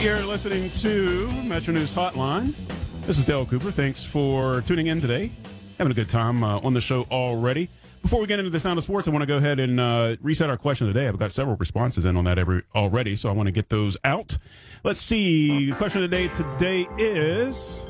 You're listening to Metro News Hotline. This is Dale Cooper. Thanks for tuning in today. Having a good time on the show already. Before we get into the sound of sports, I want to go ahead and reset our question of the day. I've got several responses in on that already, so I want to get those out. Let's see. The question of the day today is...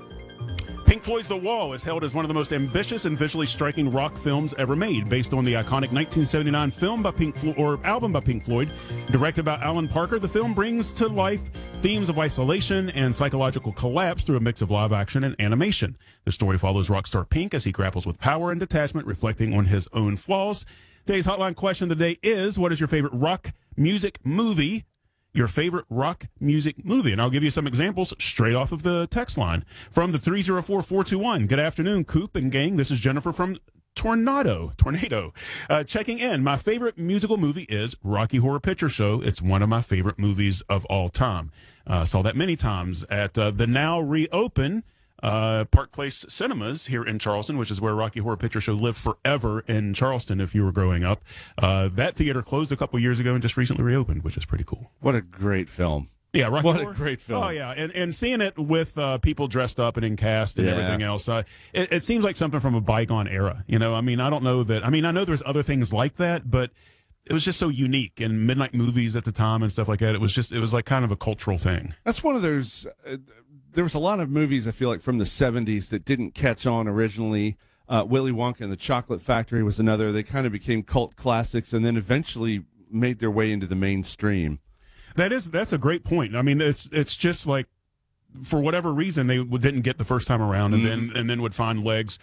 Pink Floyd's The Wall is hailed as one of the most ambitious and visually striking rock films ever made, based on the iconic 1979 film by Pink Floyd, or album by Pink Floyd. Directed by Alan Parker, the film brings to life themes of isolation and psychological collapse through a mix of live action and animation. The story follows rock star Pink as he grapples with power and detachment, reflecting on his own flaws. Today's hotline question of the day is, what is your favorite rock music movie? Your favorite rock music movie. And I'll give you some examples straight off of the text line. From the 304-421, good afternoon, Coop and gang. This is Jennifer from Tornado. Checking in. My favorite musical movie is Rocky Horror Picture Show. It's one of my favorite movies of all time. Saw that many times at the now reopened Park Place Cinemas here in Charleston, which is where Rocky Horror Picture Show lived forever in Charleston if you were growing up. That theater closed a couple years ago and just recently reopened, which is pretty cool. What a great film. Yeah, Rocky What Horror. a great film. Oh, yeah, and seeing it with people dressed up and in cast and everything else, it seems like something from a bygone era. You know, I mean, I don't know that. I mean, I know there's other things like that, but it was just so unique. And midnight movies at the time and stuff like that, it was like kind of a cultural thing. That's one of those... there was a lot of movies, I feel like, from the 70s that didn't catch on originally. Willy Wonka and the Chocolate Factory was another. They kind of became cult classics and then eventually made their way into the mainstream. That's a great point. I mean, it's just like, for whatever reason, they didn't get the first time around and then would find legs.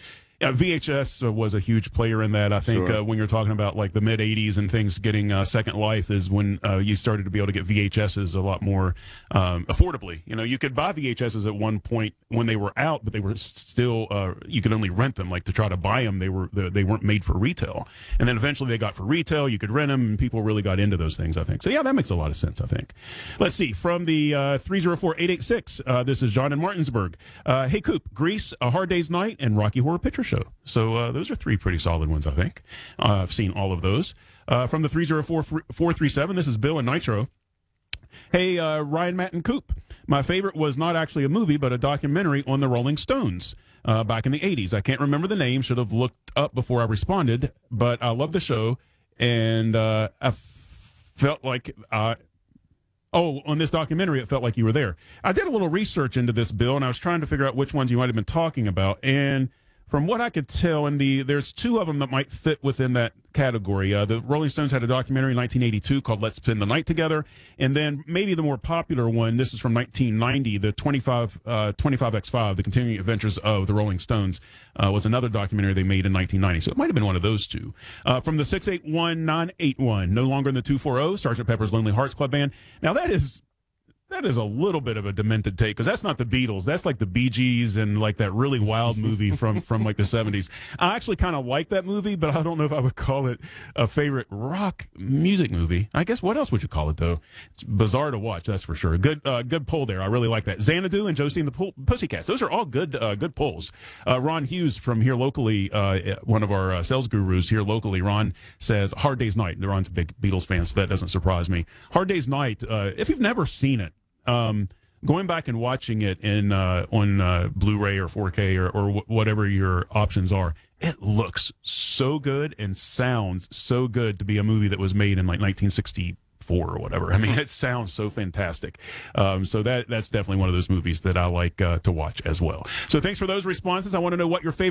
VHS was a huge player in that. I think Sure. When you're talking about like the mid 80s and things getting second life is when you started to be able to get VHSs a lot more affordably. You know, you could buy VHSs at one point when they were out, but they were still you could only rent them. Like to try to buy them, they weren't made for retail. And then eventually they got for retail. You could rent them, and people really got into those things, I think. So yeah, that makes a lot of sense, I think. Let's see. From the 304-886, this is John in Martinsburg. Hey Coop, Grease, A Hard Day's Night, and Rocky Horror Picture Show. So those are three pretty solid ones, I think. I've seen all of those. From the 304-437, this is Bill in Nitro. Hey, Ryan, Matt, and Coop. My favorite was not actually a movie, but a documentary on the Rolling Stones back in the 80s. I can't remember the name. Should have looked up before I responded, but I love the show, and I felt like... on this documentary, it felt like you were there. I did a little research into this, Bill, and I was trying to figure out which ones you might have been talking about, and from what I could tell, there's two of them that might fit within that category. The Rolling Stones had a documentary in 1982 called Let's Spend the Night Together, and then maybe the more popular one, this is from 1990, the 25X5, The Continuing Adventures of the Rolling Stones, was another documentary they made in 1990, so it might have been one of those two. From the 681-981, No Longer in the 240, Sgt. Pepper's Lonely Hearts Club Band. Now that is a little bit of a demented take, because that's not the Beatles. That's like the Bee Gees and like that really wild movie from like the 70s. I actually kind of like that movie, but I don't know if I would call it a favorite rock music movie. I guess what else would you call it, though? It's bizarre to watch, that's for sure. Good pull there. I really like that. Xanadu and Josie and the Pussycats. Those are all good pulls. Ron Hughes from here locally, one of our sales gurus here locally, Ron says Hard Day's Night. Ron's a big Beatles fan, so that doesn't surprise me. Hard Day's Night, if you've never seen it, going back and watching it on Blu-ray or 4K or whatever your options are, it looks so good and sounds so good to be a movie that was made in like 1964 or whatever. I mean, it sounds so fantastic. So that's definitely one of those movies that I like to watch as well. So thanks for those responses. I want to know what your favorite